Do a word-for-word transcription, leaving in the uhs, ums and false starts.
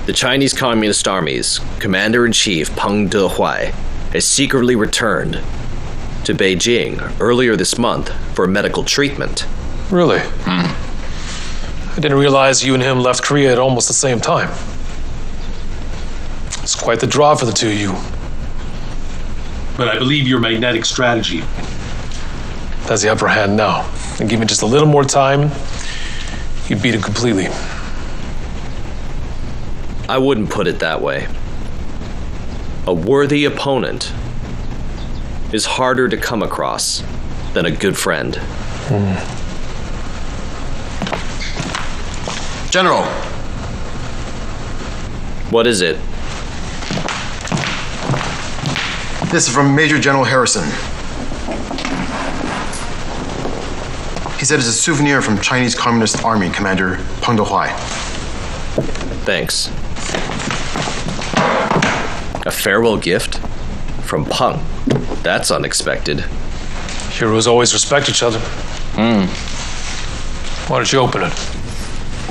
The Chinese Communist Army's Commander-in-Chief Peng Dehuai has secretly returned to Beijing earlier this month for medical treatment. Really? Hmm. I didn't realize you and him left Korea at almost the same time. It's quite the draw for the two of you. But I believe your magnetic strategy has the upper hand now. And given just a little more time, you'd beat him completely. I wouldn't put it that way. A worthy opponent is harder to come across than a good friend. Mm. General. What is it? This is from Major General Harrison. He said it's a souvenir from Chinese Communist Army Commander Peng Dehuai. Thanks. A farewell gift? From Peng. That's unexpected. Heroes always respect each other. Hmm. Why don't you open it?